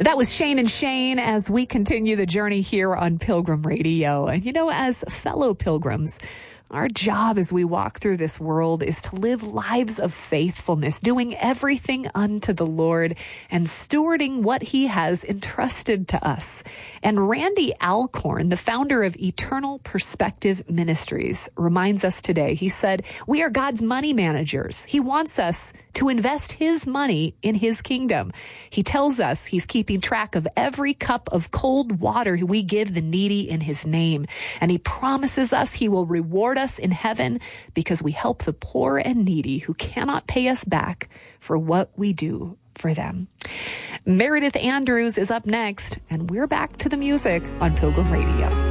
That was Shane and Shane as we continue the journey here on Pilgrim Radio. And as fellow pilgrims, our job as we walk through this world is to live lives of faithfulness, doing everything unto the Lord and stewarding what he has entrusted to us. And Randy Alcorn, the founder of Eternal Perspective Ministries, reminds us today, he said, we are God's money managers. He wants us to invest his money in his kingdom. He tells us he's keeping track of every cup of cold water we give the needy in his name. And he promises us he will reward us in heaven because we help the poor and needy who cannot pay us back for what we do for them. Meredith Andrews is up next, and we're back to the music on Pilgrim Radio.